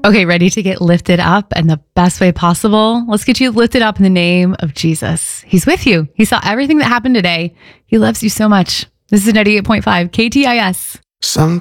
Okay, ready to get lifted up in the best way possible? Let's get you lifted up in the name of Jesus. He's with you. He saw everything that happened today. He loves you so much. This is 98.5 KTIS.